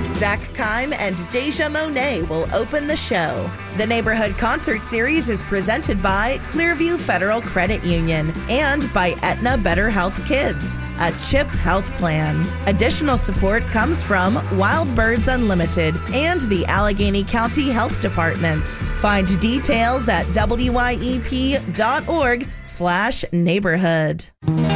Zach Kime and Deja Monet will open the show. The Neighborhood Concert Series is presented by Clearview Federal Credit Union and by Aetna Better Health Kids, a CHIP health plan. Additional support comes from Wild Birds Unlimited and the Allegheny County Health Department. Find details at wyep.org/neighborhood.